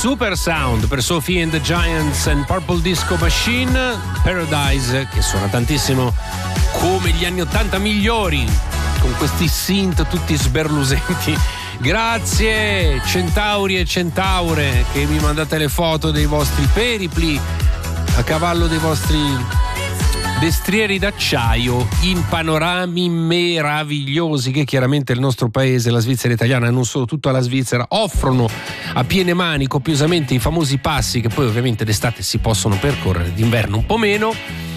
Super Sound per Sophie and the Giants and Purple Disco Machine, Paradise, che suona tantissimo come gli anni 80 migliori, con questi synth tutti sberlusenti. Grazie centauri e centaure che mi mandate le foto dei vostri peripli a cavallo dei vostri destrieri d'acciaio in panorami meravigliosi che chiaramente il nostro paese, la Svizzera italiana e non solo, tutta la Svizzera, offrono a piene mani copiosamente i famosi passi che poi ovviamente d'estate si possono percorrere, d'inverno un po' meno,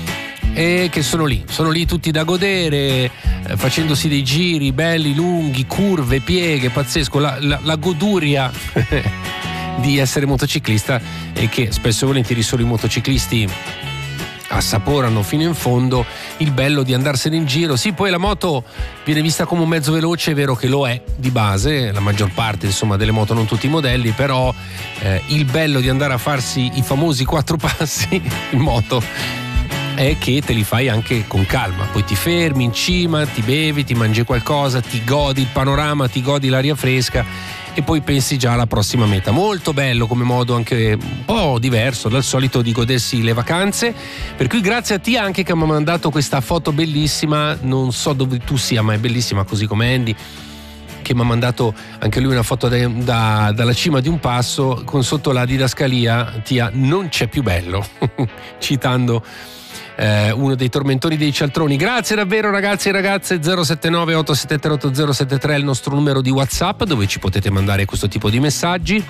e che sono lì tutti da godere, facendosi dei giri belli, lunghi, curve, pieghe, pazzesco, la goduria di essere motociclista, e che spesso e volentieri solo i motociclisti assaporano fino in fondo il bello di andarsene in giro. Sì, poi la moto viene vista come un mezzo veloce, è vero che lo è di base, la maggior parte insomma delle moto, non tutti i modelli, però il bello di andare a farsi i famosi 4 passi in moto è che te li fai anche con calma, poi ti fermi in cima, ti bevi, ti mangi qualcosa, ti godi il panorama, ti godi l'aria fresca e poi pensi già alla prossima meta. Molto bello come modo, anche un po' diverso dal solito di godersi le vacanze, per cui grazie a Tia anche che mi ha mandato questa foto bellissima, non so dove tu sia ma è bellissima, così come Andy che mi ha mandato anche lui una foto dalla cima di un passo con sotto la didascalia Tia non c'è più bello citando uno dei tormentori dei cialtroni. Grazie davvero ragazzi e ragazze. 079 873 8073 è il nostro numero di WhatsApp dove ci potete mandare questo tipo di messaggi.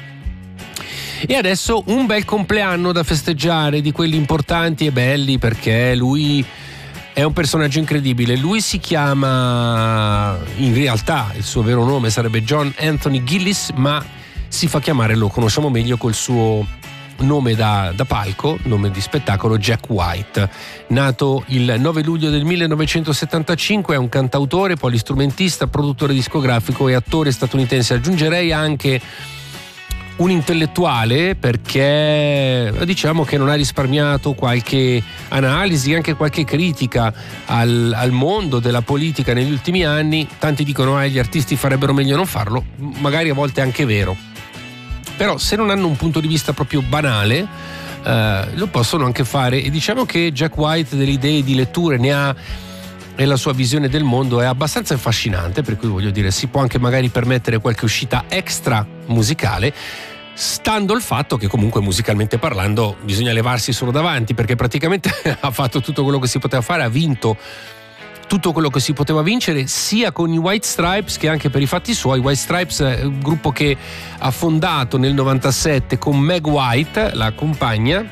E adesso un bel compleanno da festeggiare, di quelli importanti e belli, perché lui è un personaggio incredibile. Lui si chiama, in realtà il suo vero nome sarebbe John Anthony Gillis, ma si fa chiamare, lo conosciamo meglio col suo nome da palco, nome di spettacolo, Jack White. Nato il 9 luglio del 1975, è un cantautore, polistrumentista, produttore discografico e attore statunitense. Aggiungerei anche un intellettuale, perché diciamo che non ha risparmiato qualche analisi, anche qualche critica al mondo della politica negli ultimi anni. Tanti dicono gli artisti farebbero meglio non farlo, magari a volte è anche vero, però se non hanno un punto di vista proprio banale lo possono anche fare. E diciamo che Jack White delle idee di letture ne ha, e la sua visione del mondo è abbastanza affascinante, per cui voglio dire si può anche magari permettere qualche uscita extra musicale, stando il fatto che comunque musicalmente parlando bisogna levarsi solo davanti, perché praticamente ha fatto tutto quello che si poteva fare, ha vinto tutto quello che si poteva vincere, sia con i White Stripes che anche per i fatti suoi. White Stripes è un gruppo che ha fondato nel 97 con Meg White, la compagna,